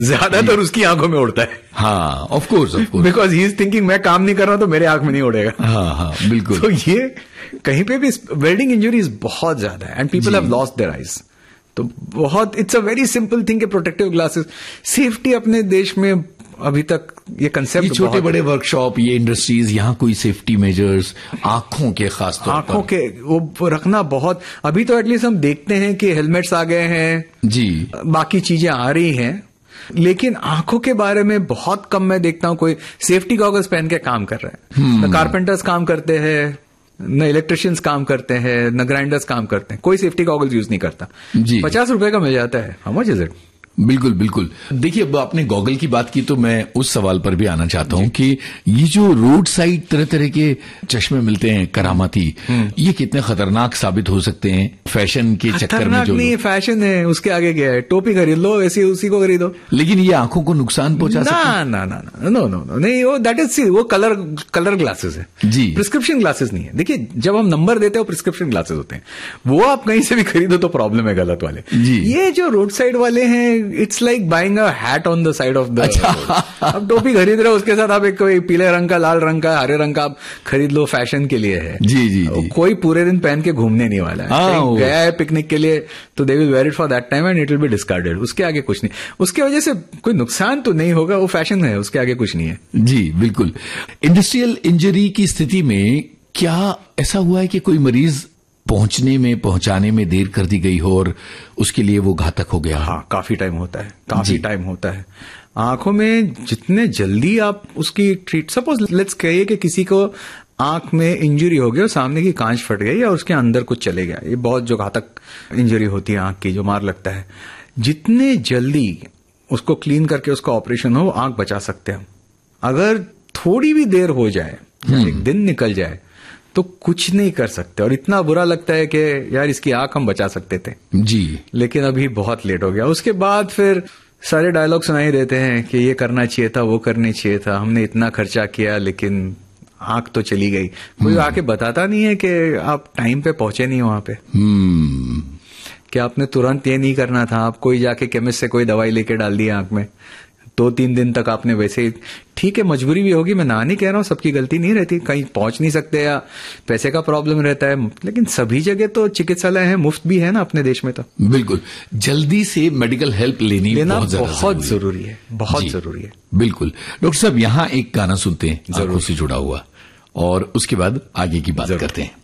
ज्यादातर उसकी आंखों में उड़ता है। हाँ, of course because he is thinking मैं काम नहीं कर रहा तो मेरे आंख में नहीं उड़ेगा। हाँ, बिल्कुल। तो ये कहीं पे भी वेल्डिंग इंजरीज बहुत ज्यादा है and people have lost their eyes. तो बहुत it's a very simple thing के प्रोटेक्टिव ग्लासेस, सेफ्टी अपने देश में अभी तक ये कंसेप्ट, ये छोटे बड़े वर्कशॉप, ये इंडस्ट्रीज, यहाँ कोई सेफ्टी मेजर्स आंखों के खास तौर पर आंखों के वो रखना बहुत, अभी तो एटलीस्ट हम देखते हैं कि हेलमेट्स आ गए हैं जी, बाकी चीजें आ रही हैं, लेकिन आंखों के बारे में बहुत कम मैं देखता हूं कोई सेफ्टी गॉगल्स पहन के काम कर रहे हैं। न कारपेंटर्स काम करते हैं, न इलेक्ट्रिशियंस काम करते हैं, न ग्राइंडर्स काम करते हैं, कोई सेफ्टी गॉगल्स यूज नहीं करता। 50 रुपए का मिल जाता है। How much is it? बिल्कुल बिल्कुल। देखिए, अब आपने गॉगल की बात की तो मैं उस सवाल पर भी आना चाहता हूं कि ये जो रोड साइड तरह तरह के चश्मे मिलते हैं करामाती, ये कितने खतरनाक साबित हो सकते हैं फैशन के चक्कर में? जो नहीं, फैशन है, उसके आगे क्या है? टोपी खरीद लो, ऐसी उसी को खरीदो। लेकिन ये आंखों को नुकसान पहुंचा सकते हैं? ना, नहीं, वो दैट इज, वो कलर ग्लासेस है जी, प्रिस्क्रिप्शन ग्लासेस नहीं है। देखिए, जब हम नंबर देते हैं वो प्रिस्क्रिप्शन ग्लासेस होते हैं, वो आप कहीं से भी खरीदो तो प्रॉब्लम है गलत वाले। ये जो रोड साइड वाले हैं, it's like buying a hat on the side of the. अब टोपी खरीद रहे हो, उसके साथ आप एक कोई पीले रंग का, लाल रंग का, हरे रंग का आप खरीद लो, फैशन के लिए है। जी। कोई पूरे दिन पहन के घूमने नहीं वाला है। गया है पिकनिक के लिए तो they will where it for that time and it will be discarded. उसके आगे कुछ नहीं, उसकी वजह से कोई नुकसान तो नहीं होगा, वो फैशन है, उसके आगे कुछ नहीं है। जी बिल्कुल। इंडस्ट्रियल इंजरी की स्थिति में क्या ऐसा हुआ है कि कोई मरीज पहुंचाने में देर कर दी गई हो और उसके लिए वो घातक हो गया? हाँ, काफी टाइम होता है। आंखों में जितने जल्दी आप उसकी सपोज लेट्स कहिए कि किसी को आंख में इंजरी हो गई और सामने की कांच फट गई या उसके अंदर कुछ चले गया, ये बहुत जो घातक इंजरी होती है आंख की, जो मार लगता है, जितने जल्दी उसको क्लीन करके उसका ऑपरेशन हो, आंख बचा सकते हैं। अगर थोड़ी भी देर हो जाए, एक दिन निकल जाए, तो कुछ नहीं कर सकते। और इतना बुरा लगता है कि यार इसकी आंख हम बचा सकते थे जी, लेकिन अभी बहुत लेट हो गया। उसके बाद फिर सारे डायलॉग सुनाई देते हैं कि ये करना चाहिए था, वो करना चाहिए था, हमने इतना खर्चा किया लेकिन आंख तो चली गई। कोई आके बताता नहीं है कि आप टाइम पे पहुंचे नहीं वहां पे, कि आपने तुरंत ये नहीं करना था, आप कोई जाके केमिस्ट से कोई दवाई लेके डाल दी आंख में, 2-3 दिन तक आपने वैसे ही, ठीक है मजबूरी भी होगी, मैं ना नहीं कह रहा हूं, सबकी गलती नहीं रहती, कहीं पहुंच नहीं सकते या पैसे का प्रॉब्लम रहता है, लेकिन सभी जगह तो चिकित्सालय है, मुफ्त भी है ना अपने देश में। तो बिल्कुल जल्दी से मेडिकल हेल्प लेना बहुत जरूरी है, बहुत जरूरी है। बिल्कुल। डॉक्टर साहब, यहाँ एक गाना सुनते हैं आंखों से जुड़ा हुआ और उसके बाद आगे की बात करते हैं।